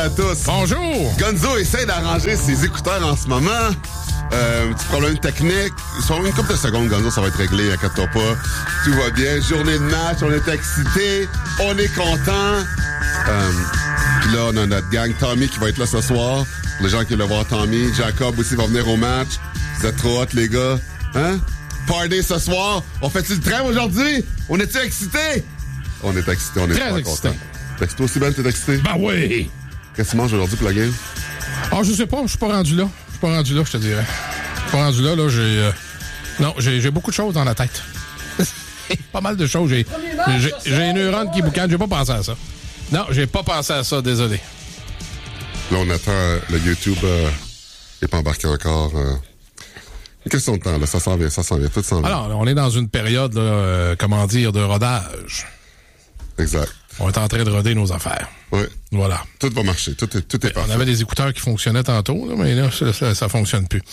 À tous. Bonjour. Gonzo essaie d'arranger ses écouteurs en ce moment. Petit problème technique. Sur une couple de secondes, Gonzo, ça va être réglé, inquiète-toi pas. Tout va bien. Journée de match, on est excités, on est contents. Puis là, on a notre gang Tommy qui va être là ce soir. Pour les gens qui veulent voir Tommy. Jacob aussi va venir au match. Vous êtes trop hot, les gars. Hein? Party ce soir. On fait-tu le train aujourd'hui? On est-tu excités? On est excités, on est très excités. T'es excité aussi, Ben? T'es excité? Ben oui. Qu'est-ce que tu manges aujourd'hui pour la game? Ah, je sais pas. Je suis pas rendu là. Je te dirais. Je suis pas rendu là. Non, j'ai beaucoup de choses dans la tête. Pas mal de choses. J'ai un neurone qui boucane. J'ai pas pensé à ça. Non, j'ai pas pensé à ça. Désolé. Là, on attend le YouTube. Il n'est pas embarqué encore. Une question de temps, là. Ça s'en vient. Tout s'en vient. Alors, on est dans une période, là, de rodage. Exact. On est en train de roder nos affaires. Oui. Voilà. Tout va marcher. Tout est parfait. On avait des écouteurs qui fonctionnaient tantôt, là, mais là, ça fonctionne plus.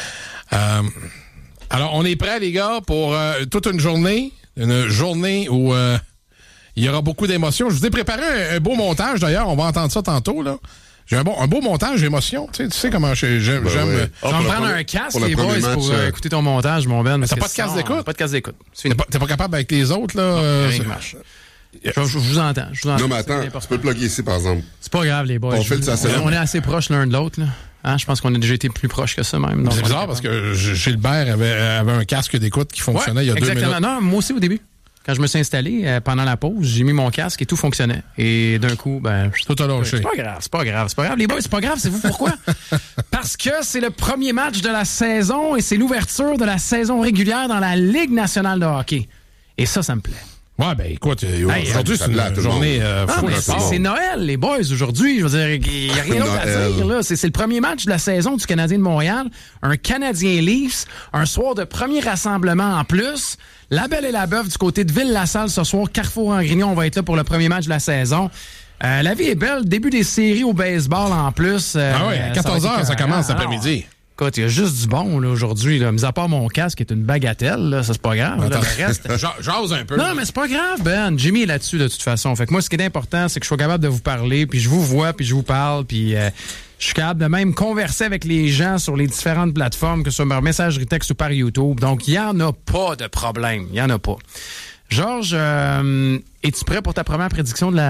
Alors, on est prêts, les gars, pour toute une journée. Une journée où il y aura beaucoup d'émotions. Je vous ai préparé un beau montage, d'ailleurs. On va entendre ça tantôt, là. J'ai un beau montage d'émotions. Tu sais comment j'aime. Ouais. Je vais me prendre un casque, les boys, pour écouter ton montage, mon Ben. Mais t'as pas de casque d'écoute? Pas de casque d'écoute. T'es pas capable avec les autres, là? Rien qui marche. Je vous entends. Non, mais attends, tu peux le plugger ici, par exemple. C'est pas grave, les boys. On est assez proches l'un de l'autre, là. Hein, je pense qu'on a déjà été plus proches que ça, même. C'est bizarre, parce que Gilbert avait un casque d'écoute qui fonctionnait il y a 2 minutes. Exactement. Non, moi aussi, au début. Quand je me suis installé, pendant la pause, j'ai mis mon casque et tout fonctionnait. Et d'un coup, tout a lâché. C'est pas grave. Les boys, c'est pas grave. Savez-vous pourquoi? Parce que c'est le premier match de la saison et c'est l'ouverture de la saison régulière dans la Ligue nationale de hockey. Et ça me plaît. Ouais, ben écoute, aujourd'hui, c'est une journée full de sport. C'est Noël, les boys, aujourd'hui. Je veux dire, il n'y a rien d'autre à dire. Là. C'est le premier match de la saison du Canadien de Montréal. Un Canadien Leafs, un soir de premier rassemblement en plus. La Belle et la Beuve du côté de Ville-la-Salle ce soir. Carrefour-en-Grignon, on va être là pour le premier match de la saison. La vie est belle. Début des séries au baseball en plus. Ah oui, à 14h, ça commence cet après-midi. Écoute, il y a juste du bon là, aujourd'hui. Là. Mis à part mon casque, qui est une bagatelle, là, ça c'est pas grave. Là, le reste... J'ose un peu. Non, mais c'est pas grave, Ben. Jimmy est là-dessus de toute façon. Fait que moi, ce qui est important, c'est que je sois capable de vous parler, puis je vous vois, puis je vous parle, puis je suis capable de même converser avec les gens sur les différentes plateformes, que ce soit par messagerie texte ou par YouTube. Donc, il y en a pas de problème. Il y en a pas. Georges, es-tu prêt pour ta première prédiction de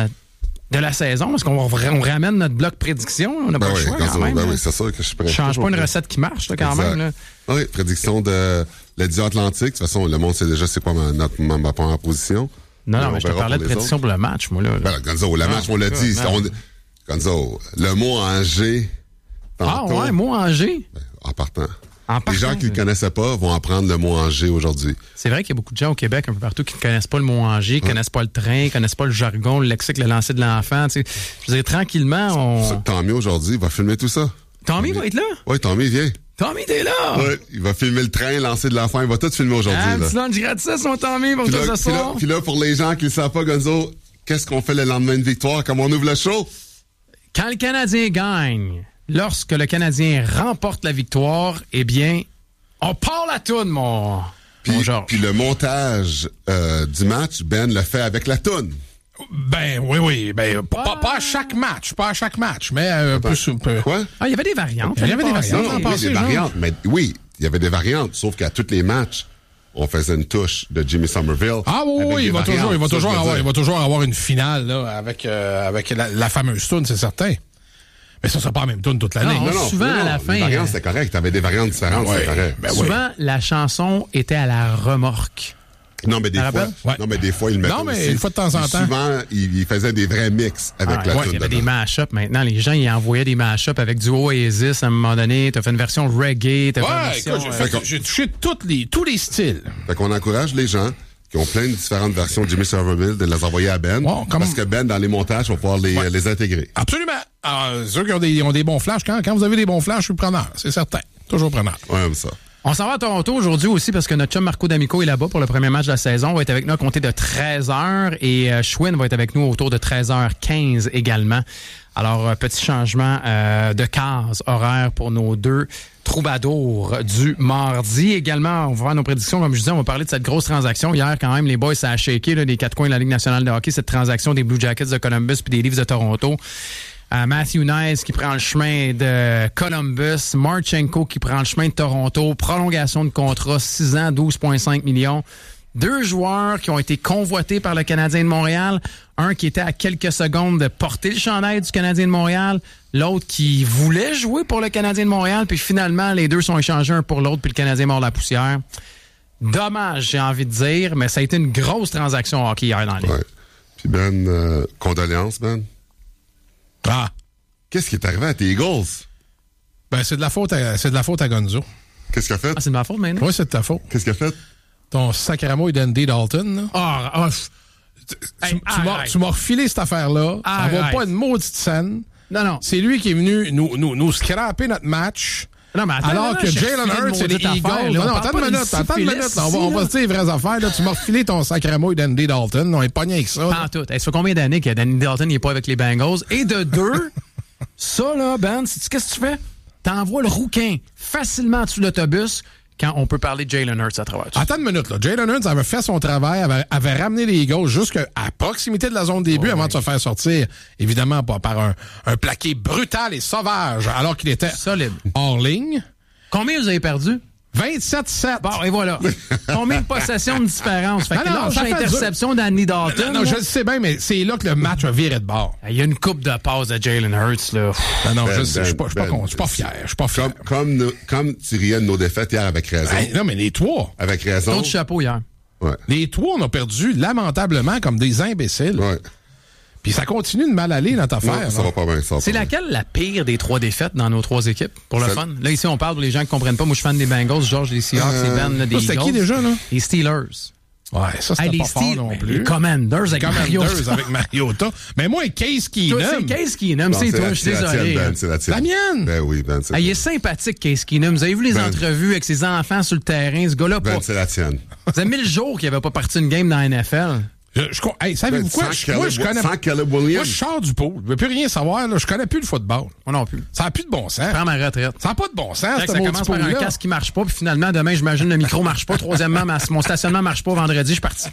la saison? Parce qu'on ramène notre bloc prédiction. On n'a pas le choix quand même. Oui, c'est sûr que je suis prêt. Je change pas une recette qui marche là, quand exact. même. Là. Oui, prédiction de la Division Atlantique. De toute façon, le monde sait déjà c'est quoi ma première position. Non, mais je te parlais de prédiction pour le match, moi. Là. Ben, Gonzo, le match, on l'a dit. Gonzo, le mot Angers. Tantôt, mot Angers? En partant. Les gens qui ne le connaissaient pas vont apprendre le mot Angers aujourd'hui. C'est vrai qu'il y a beaucoup de gens au Québec, un peu partout, qui ne connaissent pas le mot Angers, qui ne connaissent pas le train, qui ne connaissent pas le jargon, le lexique, le lancer de l'enfant. Tu sais. Je veux dire, tranquillement, Tommy, aujourd'hui, il va filmer tout ça. Tommy va être là? Oui, Tommy, viens. Tommy, t'es là? Oui, il va filmer le train, lancer de l'enfant. Il va tout filmer aujourd'hui. Petit lunch gratis, mon Tommy, pour toi ce soir. Puis là, pour les gens qui ne le savent pas, Gonzo, qu'est-ce qu'on fait le lendemain de victoire? Comment on ouvre le show? Quand le Canadien gagne, lorsque le Canadien remporte la victoire, eh bien, on part la toune, mon Georges. Puis le montage du match, Ben le fait avec la toune. Ben oui. Ben, pas à chaque match, mais un peu. Quoi? Ah, il y avait des variantes. Il y avait des variantes. Des variantes, mais oui, il y avait des variantes, sauf qu'à tous les matchs, on faisait une touche de Jimmy Somerville. Ah oui, il va toujours avoir une finale là, avec la fameuse toune, c'est certain. Mais ça sera pas la même toune toute l'année. Non, souvent à la fin. Les variantes, c'était correct. T'avais des variantes différentes, c'est correct. Ben souvent, la chanson était à la remorque. Non, mais des fois, il le mettait aussi. Une fois de temps en temps. Souvent, il faisait des vrais mix avec la toune. Il y avait des mash-ups maintenant. Les gens, ils envoyaient des mash-ups avec du Oasis à un moment donné. T'as fait une version reggae. J'ai touché tous les styles. Fait qu'on encourage les gens qui ont plein de différentes versions de Jimmy Somerville de les envoyer à Ben. Parce que Ben, dans les montages, on va pouvoir les intégrer. Absolument. Ceux qui ont des bons flashs, quand vous avez des bons flashs, je suis preneur. C'est certain. Toujours preneur. Ouais, comme ça. On s'en va à Toronto aujourd'hui aussi parce que notre chum Marco D'Amico est là-bas pour le premier match de la saison. Il va être avec nous à compter de 13h et Schwinn va être avec nous autour de 13h15 également. Alors, petit changement de case horaire pour nos deux troubadours du mardi. Également, on va voir nos prédictions. Comme je disais, on va parler de cette grosse transaction. Hier, quand même, les boys, ça a shaké là, des quatre coins de la Ligue nationale de hockey, cette transaction des Blue Jackets de Columbus puis des Leafs de Toronto. Matthew Nice qui prend le chemin de Columbus, Marchenko qui prend le chemin de Toronto, prolongation de contrat, 6 ans, 12,5 millions. 2 joueurs qui ont été convoités par le Canadien de Montréal. Un qui était à quelques secondes de porter le chandail du Canadien de Montréal. L'autre qui voulait jouer pour le Canadien de Montréal. Puis finalement, les deux sont échangés un pour l'autre. Puis le Canadien mord la poussière. Dommage, j'ai envie de dire. Mais ça a été une grosse transaction hockey hier dans la Ligue. Ouais. Puis Ben, condoléances, Ben. Ah. Qu'est-ce qui est arrivé à tes Eagles? Ben, c'est de la faute à Gonzo. Qu'est-ce qu'il a fait? Ah, c'est de ma faute, maintenant? Oui, c'est de ta faute. Qu'est-ce qu'il a fait? Ton sacramo d'Andy Dalton, là. Tu m'as refilé cette affaire-là. Ça vaut pas une maudite scène. Non. C'est lui qui est venu nous scraper notre match. Non, mais attends, alors que Jalen Hurts et les Eagles... Non, attends une minute. On va se dire les vraies affaires. Là. Tu m'as refilé ton sacramo d'Andy Dalton. On est pogné avec ça. Pas en tout. Ça fait combien d'années que Danny Dalton n'est pas avec les Bengals? Et de 2, ça, là, Ben, qu'est-ce que tu fais? T'envoies le rouquin facilement sous l'autobus quand on peut parler de Jalen Hurts à travers tout. Attends une minute, là. Jalen Hurts avait fait son travail, avait ramené les Eagles jusqu'à proximité de la zone de début avant de se faire sortir, évidemment, pas par un plaqué brutal et sauvage, alors qu'il était solide. Hors ligne. Combien vous avez perdu? 27-7. Bon, et voilà. Combien de possessions de différence? Fait que l'interception d'Andy Dalton. Non, je le sais bien, mais c'est là que le match a viré de bord. Il y a une coupe de passe de Jalen Hurts, là. Non, je sais, je suis pas fier. Comme tu riais de nos défaites hier avec raison. Non, mais les 3. Avec raison. Ton chapeau hier. Ouais. Les 3, on a perdu lamentablement comme des imbéciles. Ouais. Puis ça continue de mal aller, notre affaire. Non, ça va pas bien. C'est laquelle la pire des 3 défaites dans nos 3 équipes, pour le fun? Là, ici, on parle pour les gens qui comprennent pas. Moi, je suis fan des Bengals, Georges des Seahawks, et Ben des Eagles. C'était qui déjà, là? Les Steelers. Ouais, ça, c'était pas fort non plus. Les Commanders avec Mariota. avec Mariota. Mais moi, Case Keenum. C'est Case Keenum, c'est toi, je suis désolé. C'est la tienne. La mienne? Ben oui, Ben, c'est il est sympathique, Case Keenum. Vous avez vu les entrevues avec ses enfants sur le terrain, ce gars-là? Ben, c'est la tienne. Vous avez mis le jour qu'il n'avait pas parti une game dans la NFL. Savez-vous quoi? Moi, je connais. Sans Caleb Williams. Moi, je sors du pot. Je veux plus rien savoir. Là. Je connais plus le football. Moi non plus. Ça n'a plus de bon sens. Je prends ma retraite. Ça n'a pas de bon sens, ça commence par un casque qui marche pas, puis finalement, demain, j'imagine le micro marche pas. Troisièmement, mon stationnement marche pas. Vendredi, je suis parti.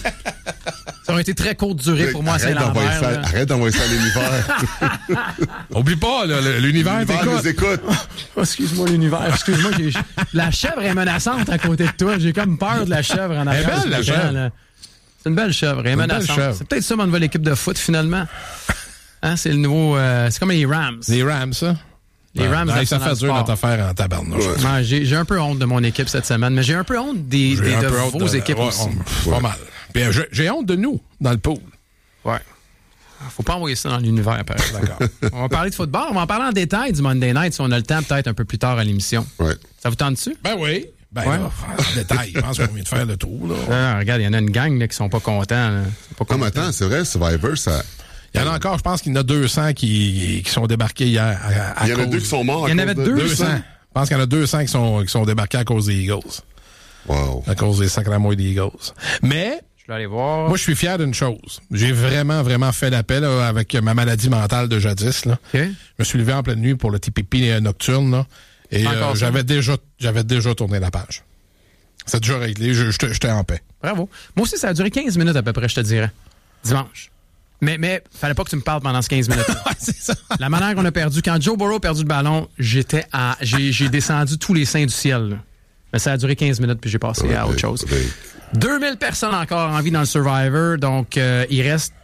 Ça aurait été très courte durée pour moi, c'est l'envers. Arrête d'envoyer ça à l'univers. Oublie pas, l'univers nous écoute. Excuse-moi, l'univers. Excuse-moi. La chèvre est menaçante à côté de toi. J'ai comme peur de la chèvre en arrière. Elle est belle, la chèvre. C'est une belle chèvre, elle est menaçante. C'est peut-être ça ma nouvelle équipe de foot, finalement. Hein, c'est le nouveau... c'est comme les Rams. Les Rams, ça? Les Rams, ça fait dur notre affaire en tabarnouche. Ouais, j'ai un peu honte de mon équipe cette semaine, mais j'ai un peu honte de vos équipes aussi. Pas mal. Puis j'ai honte de nous, dans le pool. Ouais. Faut pas envoyer ça dans l'univers, pareil. D'accord. On va parler de football. On va en parler en détail du Monday Night si on a le temps, peut-être un peu plus tard à l'émission. Ouais. Ça vous tente dessus? Ben oui. Ben, ouais. Là, en détail, je pense qu'on vient de faire le tour. Là. Regarde, il y en a une gang là, qui sont pas contents. Non, attends, c'est vrai, Survivor, ça... Il y en a encore, je pense qu'il y en a 200 qui sont débarqués hier. Il y en a 2 qui sont morts. Il y en avait 200. Je pense qu'il y en a 200 qui sont débarqués à cause des Eagles. Wow. À cause des Sacramento des Eagles. Mais... Je vais aller voir. Moi, je suis fier d'une chose. J'ai vraiment, vraiment fait l'appel avec ma maladie mentale de jadis. Là. Okay. Je me suis levé en pleine nuit pour le TPP nocturne. Là, et j'avais déjà tourné la page. C'est déjà réglé. J'étais en paix. Bravo. Moi aussi, ça a duré 15 minutes à peu près, je te dirais. Dimanche. Mais fallait pas que tu me parles pendant ces 15 minutes. Ouais, c'est ça. La manière qu'on a perdu. Quand Joe Burrow a perdu le ballon, j'ai descendu tous les seins du ciel. Là. Mais ça a duré 15 minutes, puis j'ai passé à autre chose. 2000 personnes encore en vie dans le Survivor, donc il reste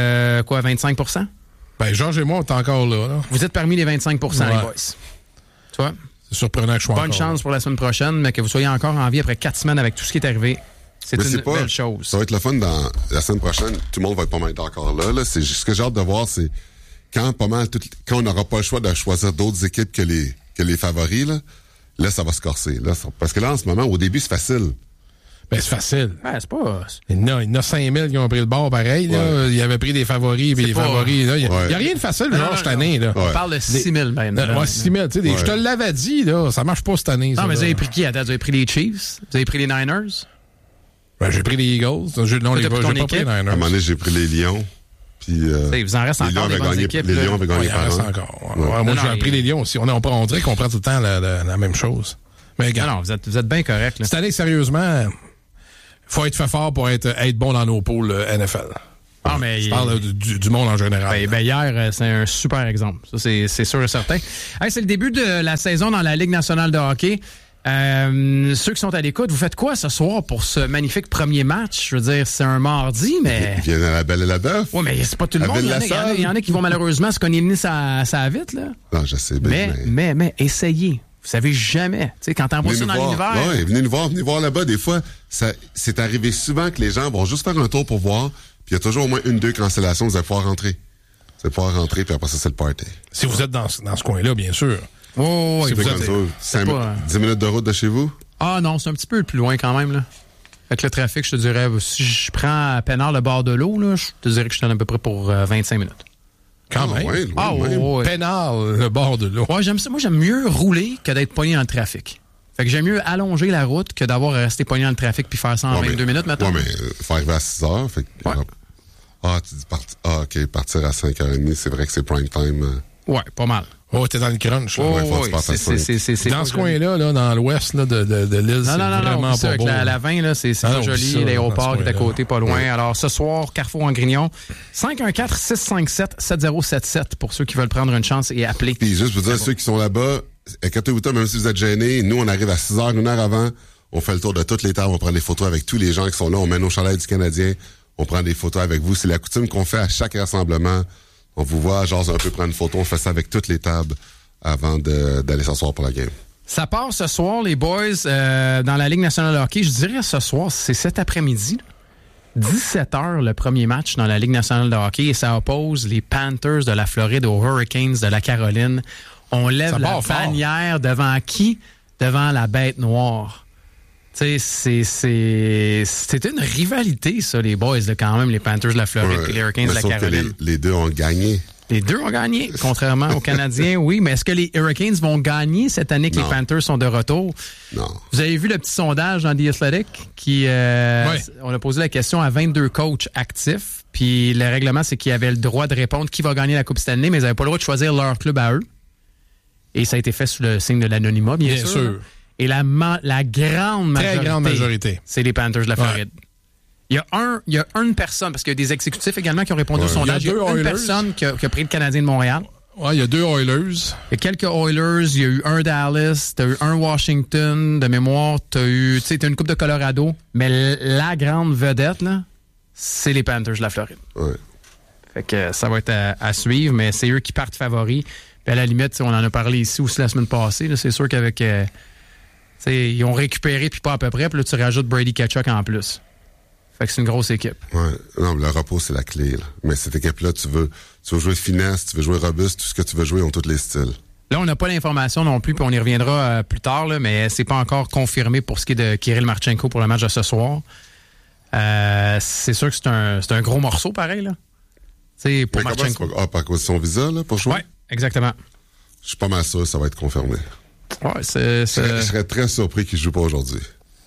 25 %? Ben, Georges et moi, on est encore là. Vous êtes parmi les 25 % les boys. Tu vois? C'est surprenant que je sois Bonne chance pour la semaine prochaine, mais que vous soyez encore en vie après 4 semaines avec tout ce qui est arrivé. C'est une belle chose. Ça va être le fun dans la semaine prochaine. Tout le monde va être pas mal encore là. C'est ce que j'ai hâte de voir, c'est quand on n'aura pas le choix de choisir d'autres équipes que les favoris, là, ça va se corser. Là, parce que là, en ce moment, au début, c'est facile. Ben, c'est facile. Ben, c'est pas... Il y en a 5000 qui ont pris le bord pareil. Là. Ils avaient pris des favoris, puis les favoris. Il n'y a rien de facile, genre, cette année. Là. On parle de 6000 même. Ouais, 6000. Je te l'avais dit, là, ça marche pas cette année. Non, mais vous avez pris qui? Vous avez pris les Chiefs? Vous avez pris les Niners? Ben, j'ai pris les Eagles. Non, j'ai pas pris les Niners. À un moment donné, j'ai pris les Lions. Puis, vous en reste encore des bonnes équipes. Les Lions avaient gagné par an. Encore. Ouais. Moi, j'ai pris les Lions aussi. On dirait qu'on prend tout le temps la même chose. Mais regarde. Non, vous êtes bien correct. Cette année, sérieusement, faut être fait fort pour être bon dans nos pôles NFL. Ah, mais je parle du monde en général. Ben hier, c'est un super exemple. Ça, c'est sûr et certain. Hey, c'est le début de la saison dans la Ligue nationale de hockey. Ceux qui sont à l'écoute, vous faites quoi ce soir pour ce magnifique premier match? Je veux dire, c'est un mardi, mais... Ils viennent à la Belle et la Bœuf. Oui, mais c'est pas tout le monde. Il y en a qui vont malheureusement se cogner le nez ça vite, là. Non, je sais bien. Mais essayez. Vous savez jamais. Tu sais, quand t'envoies ça dans l'univers... Oui, venez voir là-bas. Des fois, c'est arrivé souvent que les gens vont juste faire un tour pour voir, puis il y a toujours au moins 1-2 cancellations, vous allez pouvoir rentrer. Vous allez pouvoir rentrer, puis après ça, c'est le party. Si vous êtes dans ce coin-là, bien sûr. Oh, si vous êtes 10 minutes de route de chez vous? Ah non, c'est un petit peu plus loin quand même, là. Avec le trafic, je te dirais, si je prends à Pénard le bord de l'eau, là, je te dirais que je suis à peu près pour 25 minutes. Quand même. Ouais. Pénard, le bord de l'eau. Ouais, j'aime ça. Moi, j'aime mieux rouler que d'être pogné dans le trafic. Fait que j'aime mieux allonger la route que d'avoir à rester pogné dans le trafic puis faire ça en 22 minutes, maintenant. Ouais, mais faut arriver à 6 heures. Fait que, tu dis OK, partir à 5h30, c'est vrai que c'est prime time. Ouais, pas mal. Oh, t'es dans le crunch. Là. C'est dans ce coin-là, dans l'ouest là, de l'île, c'est vraiment pas beau. La 20, là, c'est pas joli. L'aéroport qui est à côté, pas loin. Ouais. Alors, ce soir, Carrefour en Grignon, 514-657-7077 pour ceux qui veulent prendre une chance et appeler. Puis juste pour dire, ceux qui sont là-bas, inquiétez-vous pas, même si vous êtes gênés, nous, on arrive à 6h, 1 heure avant, on fait le tour de toutes les tables, on prend des photos avec tous les gens qui sont là, on mène au chalet du Canadien, on prend des photos avec vous. C'est la coutume qu'on fait à chaque rassemblement. On vous voit, genre, un peu prendre une photo. On fait ça avec toutes les tables avant d'aller s'asseoir pour la game. Ça part ce soir, les boys, dans la Ligue nationale de hockey. Je dirais ce soir, c'est cet après-midi. 17h, le premier match dans la Ligue nationale de hockey. Et ça oppose les Panthers de la Floride aux Hurricanes de la Caroline. On lève la bannière devant qui? Devant la bête noire. Tu sais, c'était une rivalité, ça, les boys, là, quand même, les Panthers de la Floride et les Hurricanes de la Caroline. Que les deux ont gagné. Les deux ont gagné, contrairement aux Canadiens, oui. Mais est-ce que les Hurricanes vont gagner cette année que les Panthers sont de retour? Non. Vous avez vu le petit sondage dans The Athletic? On a posé la question à 22 coachs actifs. Puis le règlement, c'est qu'ils avaient le droit de répondre qui va gagner la Coupe cette année, mais ils n'avaient pas le droit de choisir leur club à eux. Et ça a été fait sous le signe de l'anonymat, bien sûr. Et la grande majorité, très grande majorité, c'est les Panthers de la Floride. Il y a une personne, parce qu'il y a des exécutifs également qui ont répondu au sondage. Il y a une personne qui a pris le Canadien de Montréal. Ouais, il y a 2 Oilers. Il y a quelques Oilers, il y a eu un Dallas, t'as eu un Washington de mémoire, t'as une coupe de Colorado, mais la grande vedette, là, c'est les Panthers de la Floride. Ouais. Fait que ça va être à suivre, mais c'est eux qui partent favoris. Puis à la limite, on en a parlé ici aussi la semaine passée, là, c'est sûr qu'avec... ils ont récupéré, puis pas à peu près, puis là, tu rajoutes Brady Tkachuk en plus. Fait que c'est une grosse équipe. Ouais. Non, mais le repos, c'est la clé. Là. Mais cette équipe-là, tu veux jouer finesse, tu veux jouer robuste, tout ce que tu veux jouer, ils ont tous les styles. Là, on n'a pas l'information non plus, puis on y reviendra plus tard, là, mais c'est pas encore confirmé pour ce qui est de Kirill Marchenko pour le match de ce soir. C'est sûr que c'est un gros morceau, pareil, là. T'sais, pour Marchenko. À cause de son visa, là, pour jouer? Oui, exactement. Je suis pas mal sûr que ça va être confirmé. Ouais, je serais très surpris qu'il joue pas aujourd'hui.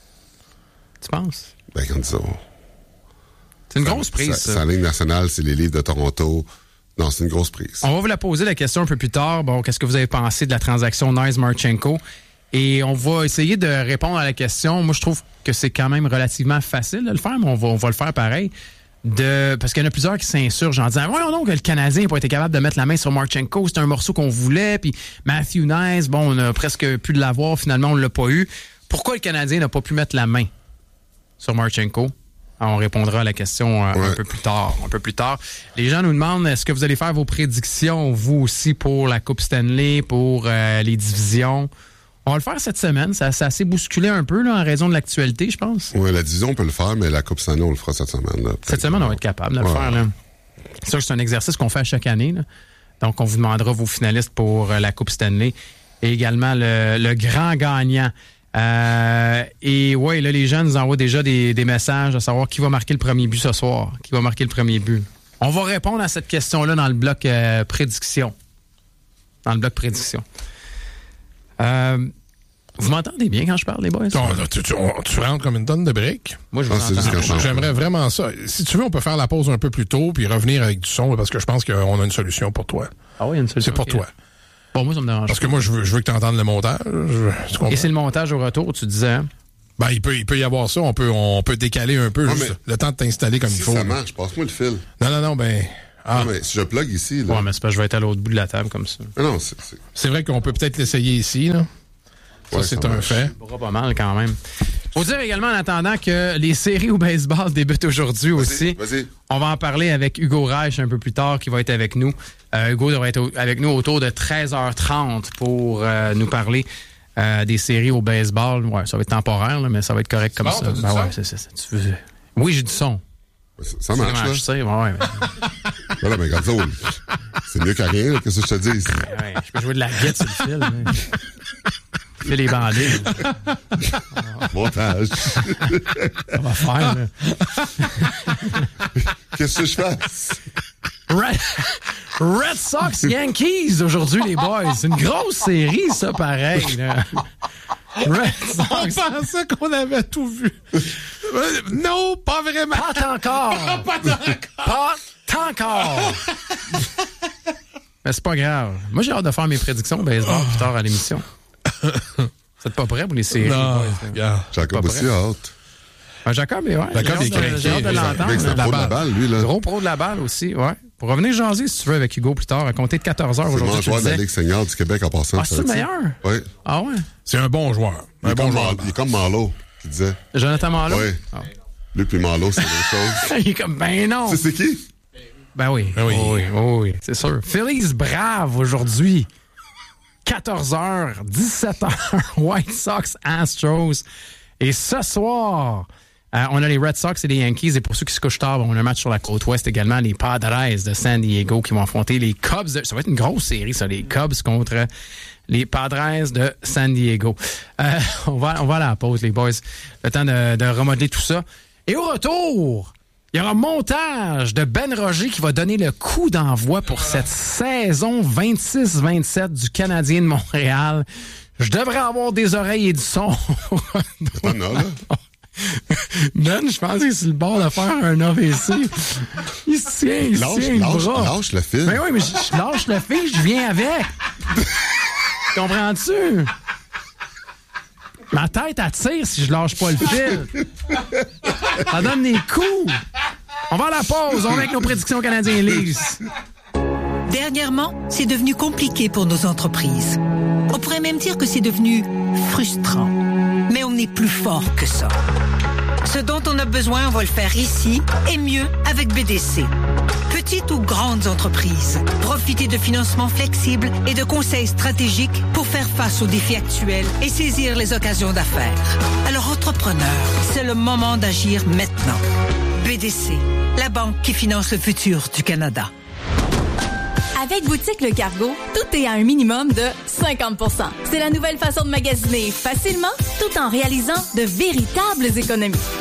Tu penses? Ben, quand disons. C'est une grosse prise. Sa ligne nationale, c'est les livres de Toronto. Non, c'est une grosse prise. On va vous la poser la question un peu plus tard. Bon, qu'est-ce que vous avez pensé de la transaction Nice-Marchenko? Et on va essayer de répondre à la question. Moi, je trouve que c'est quand même relativement facile de le faire, mais on va le faire pareil. Parce qu'il y en a plusieurs qui s'insurgent en disant « Ouais, non, que le Canadien n'a pas été capable de mettre la main sur Marchenko. C'est un morceau qu'on voulait. » Puis Matthew Nice, bon, on a presque pu l'avoir. Finalement, on ne l'a pas eu. Pourquoi le Canadien n'a pas pu mettre la main sur Marchenko? On répondra à la question un peu plus tard. Les gens nous demandent, est-ce que vous allez faire vos prédictions, vous aussi, pour la Coupe Stanley, pour les divisions? On va le faire cette semaine. Ça s'est assez bousculé un peu là, en raison de l'actualité, je pense. Oui, la division, on peut le faire, mais la Coupe Stanley, on le fera cette semaine. Là, cette semaine, on va être capable de le faire. Là. C'est sûr que c'est un exercice qu'on fait à chaque année. Là. Donc, on vous demandera vos finalistes pour la Coupe Stanley. Et également le grand gagnant. Et oui, là, les gens nous envoient déjà des messages à savoir qui va marquer le premier but ce soir. Qui va marquer le premier but. On va répondre à cette question-là dans le bloc prédiction. Vous m'entendez bien quand je parle, les boys? Tu rentres comme une tonne de briques. Moi, je vous entends. J'aimerais vraiment ça. Si tu veux, on peut faire la pause un peu plus tôt puis revenir avec du son parce que je pense qu'on a une solution pour toi. Ah oui, il y a une solution. C'est pour toi. Bon, moi, ça me dérange. Parce que moi, je veux que tu entendes le montage. Et c'est le montage au retour, tu disais. Ben, il peut y avoir ça. On peut décaler un peu, juste le temps de t'installer comme il faut. Ça marche, passe-moi le fil. Non, ben... Non, mais si je plug ici, là... Ouais, mais c'est parce que je vais être à l'autre bout de la table comme ça. Non, c'est vrai qu'on peut peut-être l'essayer ici, là. Ça, c'est un fait. Ça pas mal quand même. Faut dire également en attendant que les séries au baseball débutent aujourd'hui aussi. Vas-y. On va en parler avec Hugo Reich un peu plus tard qui va être avec nous. Hugo devrait être avec nous autour de 13h30 pour nous parler des séries au baseball. Ouais, ça va être temporaire, là, mais ça va être correct comme ça. Ben ouais, c'est ça. Oui, j'ai du son. Ça marche, là. Je sais, ouais. Voilà, mais regarde ça, c'est mieux qu'à rien, qu'est-ce que je te dis? Ouais, je peux jouer de la guette sur le fil. Mais... Fais les bandits. Montage. On va faire, là. Qu'est-ce que je fasse? Red Sox Yankees aujourd'hui, les boys. C'est une grosse série, ça, pareil. Là. Red Sox. On pensait qu'on avait tout vu. Non, pas vraiment. Pas encore. Pas encore. Mais c'est pas grave. Moi, j'ai hâte de faire mes prédictions au baseball plus tard à l'émission. Vous êtes pas prêts pour les séries? Non, Jacob aussi a hâte. Jacob, ouais. Jacob est craqué. J'ai hâte de l'entendre. C'est un pro de la balle, lui, là. Gros pro de la balle aussi, ouais. Pour revenir jaser, si tu veux, avec Hugo plus tard, à compter de 14h aujourd'hui. C'est le joueur de la Ligue senior du Québec en passant. Ah, c'est le meilleur? Oui. Ah ouais? C'est un bon joueur. Il est comme Marleau, qui disait. Jonathan Marleau? Oui. Ah. Luc et Marleau, c'est la même chose. Il est comme, ben non. C'est qui? Ben oui. Oui, c'est sûr. Phillies brave aujourd'hui. 14h, 17h, White Sox, Astros. Et ce soir, on a les Red Sox et les Yankees. Et pour ceux qui se couchent tard, on a un match sur la côte ouest également. Les Padres de San Diego qui vont affronter les Cubs. Ça va être une grosse série, ça. Les Cubs contre les Padres de San Diego. On va à la pause, les boys. Le temps de remodeler tout ça. Et au retour, il y aura un montage de Ben Roger qui va donner le coup d'envoi pour cette saison 26-27 du Canadien de Montréal. Je devrais avoir des oreilles et du son. T'en as, là? Ben, je pense que c'est le bord de faire un AVC. Il se tient le bras. Lâche le fil. Ben oui, mais je lâche le fil, je viens avec. Comprends-tu? Ma tête attire si je lâche pas le fil. Ça donne des coups. On va à la pause. On va avec nos prédictions Canadiens Leafs. Dernièrement, c'est devenu compliqué pour nos entreprises. On pourrait même dire que c'est devenu frustrant. Mais on est plus fort que ça. Ce dont on a besoin, on va le faire ici et mieux avec BDC. Petites ou grandes entreprises, profitez de financements flexibles et de conseils stratégiques pour faire face aux défis actuels et saisir les occasions d'affaires. Alors, entrepreneurs, c'est le moment d'agir maintenant. BDC, la banque qui finance le futur du Canada. Avec Boutique Le Cargo, tout est à un minimum de 50%. C'est la nouvelle façon de magasiner facilement tout en réalisant de véritables économies.